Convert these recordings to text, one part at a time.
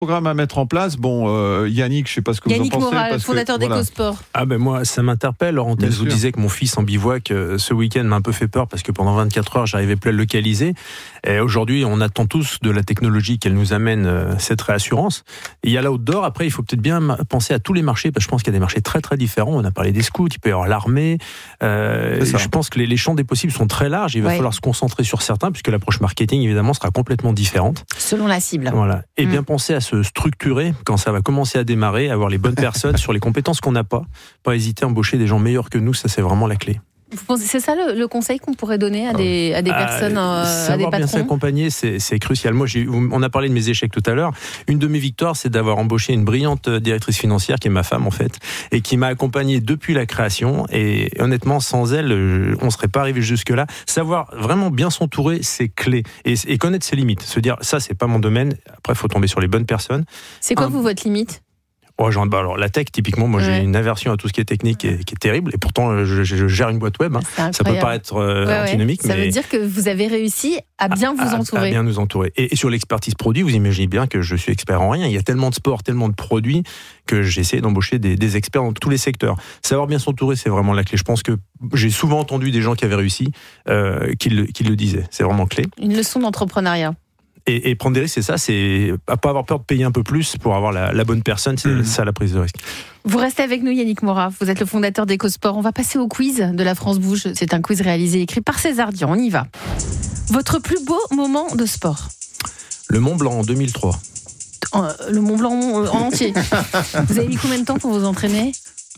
Programme à mettre en place. Bon, Yannick, je ne sais pas ce que Yannick vous en pensez. Moral, fondateur d'EcoSport. Ah ben moi, ça m'interpelle. Laurentelle, je vous disais que mon fils en bivouac ce week-end m'a un peu fait peur parce que pendant 24 heures, j'arrivais plus à le localiser. Et aujourd'hui, on attend tous de la technologie qu'elle nous amène cette réassurance. Et il y a l'outdoor. Après, il faut peut-être bien penser à tous les marchés parce que je pense qu'il y a des marchés très très différents. On a parlé des scouts, il peut y avoir l'armée. Je pense que les champs des possibles sont très larges. Il va falloir se concentrer sur certains puisque l'approche marketing, évidemment, sera complètement différente. Selon la cible. Voilà. Et bien penser à se structurer quand ça va commencer à démarrer, avoir les bonnes personnes sur les compétences qu'on n'a pas hésiter à embaucher des gens meilleurs que nous, ça c'est vraiment la clé. Vous pensez, c'est ça le conseil qu'on pourrait donner à des personnes, à des patrons? Savoir bien s'accompagner, c'est crucial. Moi, on a parlé de mes échecs tout à l'heure. Une de mes victoires, c'est d'avoir embauché une brillante directrice financière, qui est ma femme en fait, et qui m'a accompagné depuis la création. Et honnêtement, sans elle, on ne serait pas arrivé jusque-là. Savoir vraiment bien s'entourer, c'est clé. Et connaître ses limites. Se dire, ça, c'est pas mon domaine. Après, il faut tomber sur les bonnes personnes. C'est quoi, votre limite? Alors la tech, typiquement, moi j'ai une aversion à tout ce qui est technique qui est terrible, et pourtant je gère une boîte web. Ça peut paraître antinomique, ça veut dire que vous avez réussi à bien vous entourer. À bien nous entourer. Et sur l'expertise produit, vous imaginez bien que je suis expert en rien. Il y a tellement de sports, tellement de produits que j'essaie d'embaucher des experts dans tous les secteurs. Savoir bien s'entourer, c'est vraiment la clé. Je pense que j'ai souvent entendu des gens qui avaient réussi qui le disaient. C'est vraiment clé. Une leçon d'entrepreneuriat. Et prendre des risques, c'est ça, c'est à pas avoir peur de payer un peu plus pour avoir la bonne personne, c'est ça la prise de risque. Vous restez avec nous, Yannick Morat, vous êtes le fondateur d'EcoSport. On va passer au quiz de la France Bouge. C'est un quiz réalisé et écrit par César Dian. On y va. Votre plus beau moment de sport? Le Mont Blanc en 2003. Le Mont Blanc en entier. Vous avez mis combien de temps pour vous entraîner?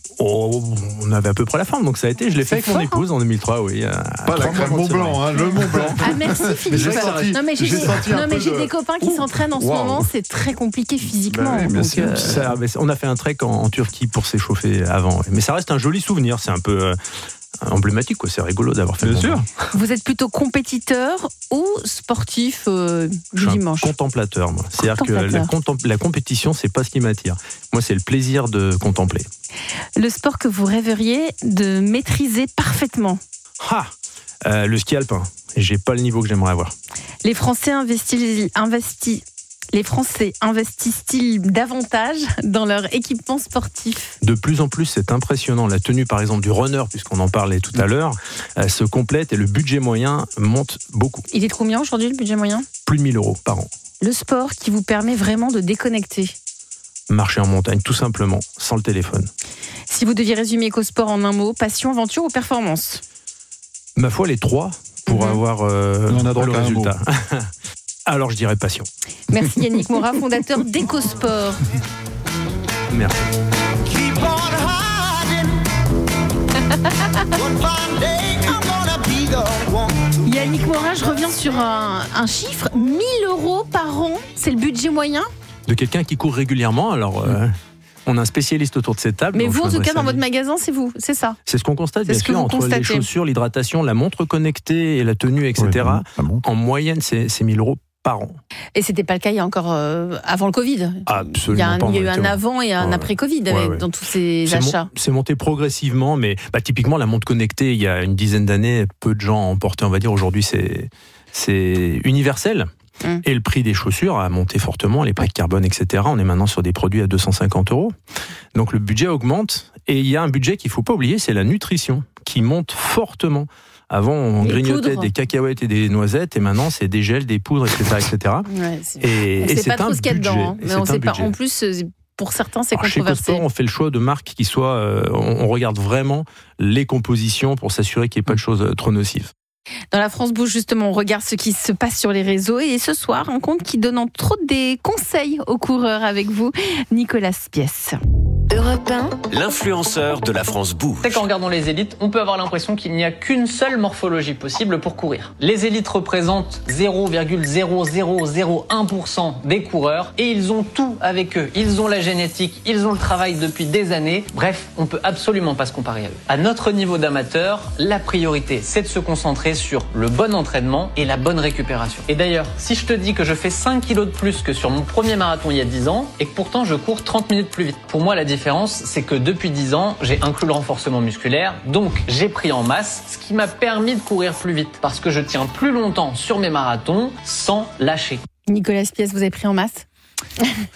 On avait à peu près la forme, donc ça a été. Je l'ai fait avec mon épouse en 2003, oui. Pas la crème Mont Blanc, le Mont Blanc. Ah merci Philippe. J'ai des copains qui s'entraînent en ce moment, c'est très compliqué physiquement. On a fait un trek en Turquie pour s'échauffer avant, mais ça reste un joli souvenir. C'est un peu emblématique, quoi. C'est rigolo d'avoir fait. Bien sûr. Vous êtes plutôt compétiteur ou sportif du dimanche? Contemplateur, moi. C'est-à-dire que la compétition, c'est pas ce qui m'attire. Moi, c'est le plaisir de contempler. Le sport que vous rêveriez de maîtriser parfaitement? Le ski alpin. J'ai pas le niveau que j'aimerais avoir. Les Français investissent-ils davantage dans leur équipement sportif? De plus en plus, c'est impressionnant. La tenue, par exemple, du runner, puisqu'on en parlait tout à l'heure, se complète et le budget moyen monte beaucoup. Il est de combien aujourd'hui, le budget moyen? Plus de 1 000 € par an. Le sport qui vous permet vraiment de déconnecter? Marcher en montagne, tout simplement, sans le téléphone. Si vous deviez résumer EcoSport en un mot, passion, aventure ou performance? Ma foi, les trois, pour avoir le résultat. Alors, je dirais passion. Merci Yannick Morat, fondateur d'EcoSport. Merci. Yannick Morat, je reviens sur un chiffre. 1 000 € par an, c'est le budget moyen de quelqu'un qui court régulièrement. Alors, on a un spécialiste autour de cette table. Mais vous, en tout cas, dans votre magasin, c'est vous, c'est ça? C'est ce qu'on constate, bien sûr, entre les chaussures, l'hydratation, la montre connectée et la tenue, etc. En moyenne, c'est 1 000 € par an. Et c'était pas le cas il y a encore avant le Covid. Absolument pas. Il y a eu un avant et un après Covid dans tous ces achats. C'est monté progressivement, mais typiquement la montre connectée, il y a une dizaine d'années, peu de gens en portaient, on va dire. Aujourd'hui, c'est universel. Et le prix des chaussures a monté fortement, les plaques carbone, etc. On est maintenant sur des produits à 250 €. Donc le budget augmente. Et il y a un budget qu'il ne faut pas oublier, c'est la nutrition, qui monte fortement. Avant, on grignotait des cacahuètes et des noisettes, et maintenant, c'est des gels, des poudres, etc. etc. On ne sait pas trop ce qu'il y a dedans, mais on sait pas. En plus, pour certains, c'est controversé. Chez EcoSport, on fait le choix de marques qui soient... on regarde vraiment les compositions pour s'assurer qu'il n'y ait pas de choses trop nocives. Dans la France Bouge, justement, on regarde ce qui se passe sur les réseaux. Et ce soir, un compte qui donne entre autres des conseils aux coureurs avec vous, Nicolas Spiess. Europe 1, l'influenceur de la France Bouge. C'est qu'en regardant les élites, on peut avoir l'impression qu'il n'y a qu'une seule morphologie possible pour courir. Les élites représentent 0,0001% des coureurs et ils ont tout avec eux. Ils ont la génétique, ils ont le travail depuis des années. Bref, on peut absolument pas se comparer à eux. À notre niveau d'amateur, la priorité, c'est de se concentrer sur le bon entraînement et la bonne récupération. Et d'ailleurs, si je te dis que je fais 5 kilos de plus que sur mon premier marathon il y a 10 ans et que pourtant je cours 30 minutes plus vite, pour moi la différence, c'est que depuis 10 ans, j'ai inclus le renforcement musculaire, donc j'ai pris en masse, ce qui m'a permis de courir plus vite, parce que je tiens plus longtemps sur mes marathons sans lâcher. Nicolas Spiess, vous avez pris en masse ?